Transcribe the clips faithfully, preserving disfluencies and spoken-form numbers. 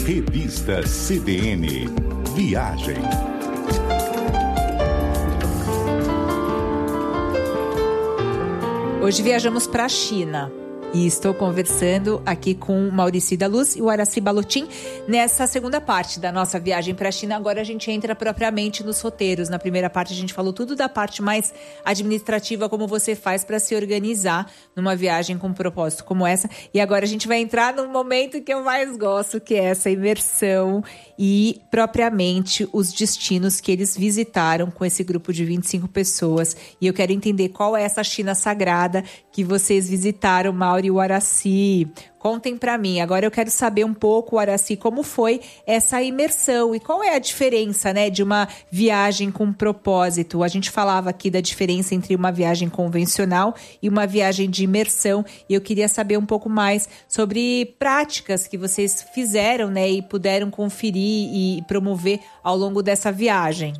Revista C B N Viagem. Hoje viajamos para a China. E estou conversando aqui com o Maurício da Luz e o Aracy Balotin nessa segunda parte da nossa viagem para a China. Agora a gente entra propriamente nos roteiros. Na primeira parte a gente falou tudo da parte mais administrativa, como você faz para se organizar numa viagem com um propósito como essa. E agora a gente vai entrar no momento que eu mais gosto, que é essa imersão e propriamente os destinos que eles visitaram com esse grupo de vinte e cinco pessoas. E eu quero entender qual é essa China sagrada que vocês visitaram, Mauro e o Aracy. Contem para mim. Agora eu quero saber um pouco, Aracy, como foi essa imersão e qual é a diferença, né, de uma viagem com propósito. A gente falava aqui da diferença entre uma viagem convencional e uma viagem de imersão, e eu queria saber um pouco mais sobre práticas que vocês fizeram, né, e puderam conferir e promover ao longo dessa viagem.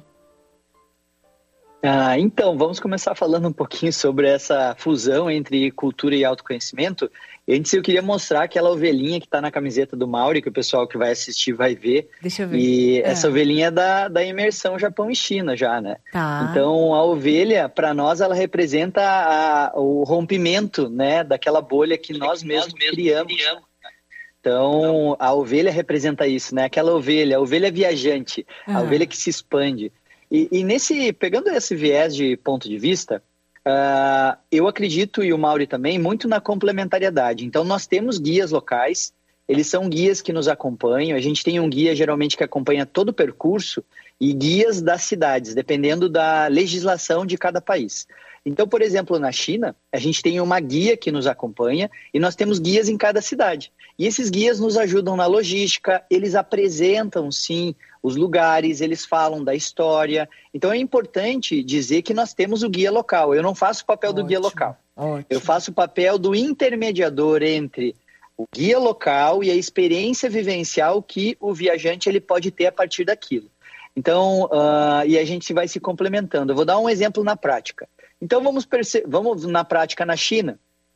Ah, então, vamos começar falando um pouquinho sobre essa fusão entre cultura e autoconhecimento. Antes eu queria mostrar aquela ovelhinha que está na camiseta do Mauri, que o pessoal que vai assistir vai ver. Deixa eu ver. E é. essa ovelhinha é da, da imersão Japão e China já, né? Tá. Então, a ovelha, para nós, ela representa a, o rompimento, né, daquela bolha que nós mesmos criamos. Então, a ovelha representa isso, né? Aquela ovelha, a ovelha viajante, a Ah. ovelha que se expande. E, e nesse, pegando esse viés de ponto de vista, uh, eu acredito, e o Mauri também, muito na complementariedade. Então, nós temos guias locais, eles são guias que nos acompanham. A gente tem um guia, geralmente, que acompanha todo o percurso, e guias das cidades, dependendo da legislação de cada país. Então, por exemplo, na China, a gente tem uma guia que nos acompanha, e nós temos guias em cada cidade. E esses guias nos ajudam na logística, eles apresentam, sim, os lugares, eles falam da história. Então é importante dizer que nós temos o guia local. Eu não faço o papel Ótimo, do guia local. Ótimo. Eu faço o papel do intermediador entre o guia local e a experiência vivencial que o viajante ele pode ter a partir daquilo. Então, uh, e a gente vai se complementando. Eu vou dar um exemplo na prática. Então vamos, perce- vamos na prática na China.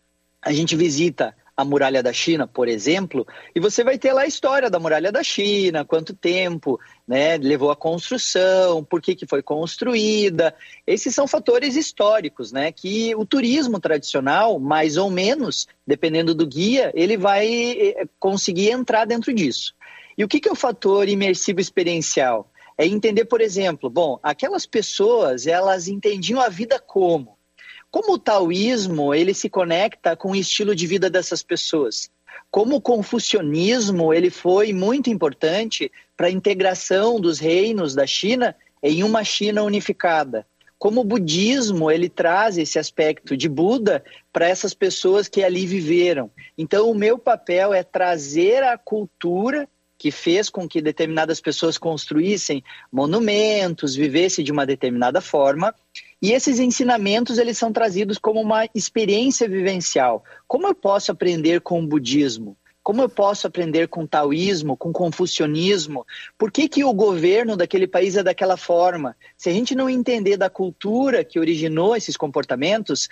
A gente visita a Muralha da China, por exemplo, e você vai ter lá a história da Muralha da China, quanto tempo, né, levou a construção, por que, que foi construída. Esses são fatores históricos, né, que o turismo tradicional, mais ou menos, dependendo do guia, ele vai conseguir entrar dentro disso. E o que, que é o fator imersivo experiencial? É entender, por exemplo, bom, aquelas pessoas, elas entendiam a vida como? Como o taoísmo ele se conecta com o estilo de vida dessas pessoas? Como o confucionismo ele foi muito importante para a integração dos reinos da China em uma China unificada? Como o budismo ele traz esse aspecto de Buda para essas pessoas que ali viveram? Então, o meu papel é trazer a cultura que fez com que determinadas pessoas construíssem monumentos, vivessem de uma determinada forma. E esses ensinamentos eles são trazidos como uma experiência vivencial. Como eu posso aprender com o budismo? Como eu posso aprender com o taoísmo, com o confucionismo? Por que, que o governo daquele país é daquela forma? Se a gente não entender da cultura que originou esses comportamentos,